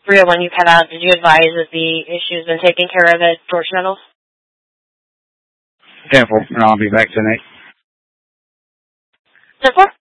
301 you cut out, did you advise that the issue's been taken care of at George Nettles? 10-4, and I'll be back tonight. 10-4?